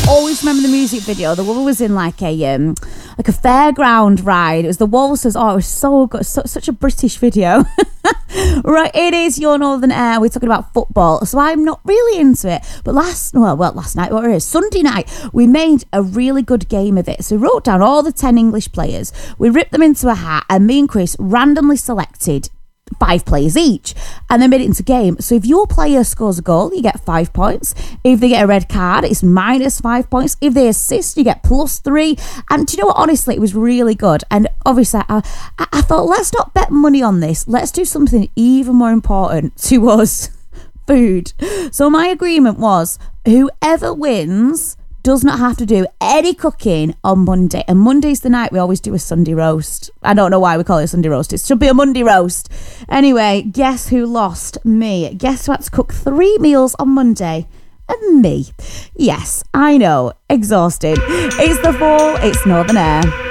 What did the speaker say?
Always remember the music video. The woman was in like a fairground ride. It was the Waltzers. Oh, it was so good. Such a British video. Right, it is Your Northern Air. We're talking about football, so I'm not really into it. But last night, what it is, Sunday night, we made a really good game of it. So we wrote down all the 10 English players. We ripped them into a hat, and me and Chris randomly selected 5 players each, and then made it into game. So if your player scores a goal, you get 5 points. If they get a red card, it's minus 5 points. If they assist, you get plus 3. And do you know what? Honestly, it was really good. And obviously, I thought, let's not bet money on this. Let's do something even more important to us: food. So my agreement was, whoever wins does not have to do any cooking on Monday. And Monday's the night we always do a Sunday roast. I don't know why we call it a Sunday roast. It should be a Monday roast. Anyway, guess who lost? Me. Guess who had to cook 3 meals on Monday? And me. Yes, I know. Exhausted. It's the fall. It's Northern Air.